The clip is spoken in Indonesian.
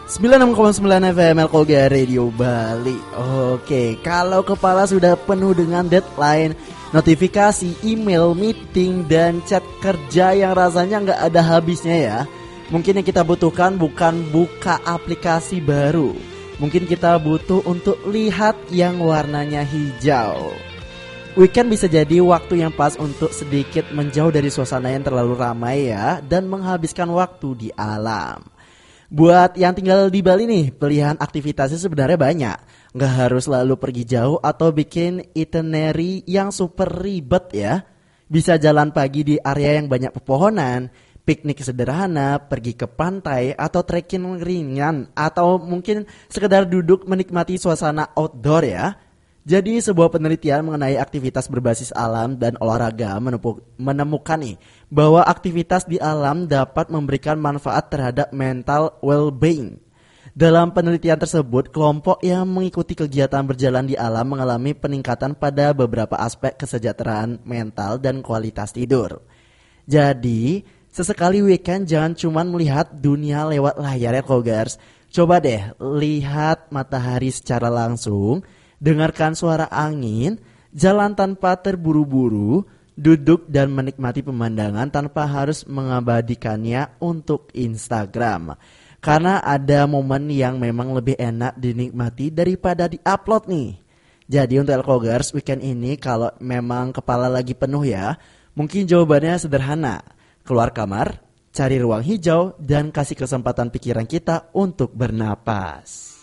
96,9 FM Elkoga Radio Bali. Oke, kalau kepala sudah penuh dengan deadline, notifikasi, email, meeting, dan chat kerja yang rasanya nggak ada habisnya ya. Mungkin yang kita butuhkan bukan buka aplikasi baru. Mungkin kita butuh untuk lihat yang warnanya hijau. Weekend bisa jadi waktu yang pas untuk sedikit menjauh dari suasana yang terlalu ramai ya, dan menghabiskan waktu di alam. Buat yang tinggal di Bali nih, pilihan aktivitasnya sebenarnya banyak. Nggak harus selalu pergi jauh atau bikin itinerary yang super ribet ya. Bisa jalan pagi di area yang banyak pepohonan, piknik sederhana, pergi ke pantai, atau trekking ringan, atau mungkin sekedar duduk menikmati suasana outdoor ya. Jadi sebuah penelitian mengenai aktivitas berbasis alam dan olahraga menemukan nih bahwa aktivitas di alam dapat memberikan manfaat terhadap mental well-being. Dalam penelitian tersebut, kelompok yang mengikuti kegiatan berjalan di alam mengalami peningkatan pada beberapa aspek kesejahteraan mental dan kualitas tidur. Jadi, sesekali weekend jangan cuma melihat dunia lewat layar ya Kogars. Coba deh lihat matahari secara langsung, dengarkan suara angin, jalan tanpa terburu-buru, duduk dan menikmati pemandangan tanpa harus mengabadikannya untuk Instagram. Karena ada momen yang memang lebih enak dinikmati daripada diupload nih. Jadi untuk Elkogers weekend ini kalau memang kepala lagi penuh ya, mungkin jawabannya sederhana. Keluar kamar, cari ruang hijau, dan kasih kesempatan pikiran kita untuk bernapas.